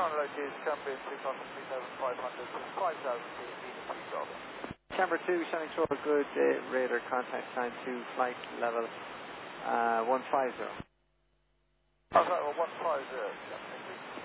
current load is Camber 3,500 to 5,000 feet Bravo. Camber 2, Shining Shore, good, radar contact sign to flight level 150. Oh, sorry, well, 150.